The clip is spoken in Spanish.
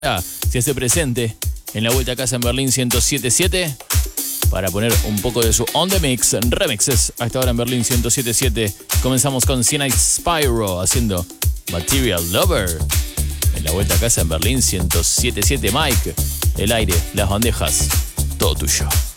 se hace presente en la vuelta a casa en Berlín 107.7 para poner un poco de su On The Mix, remixes a esta hora en Berlín 107.7. Comenzamos con Cyanide Spyro haciendo Material Lover en la vuelta a casa en Berlín 107.7. Mike, el aire, las bandejas, todo tuyo.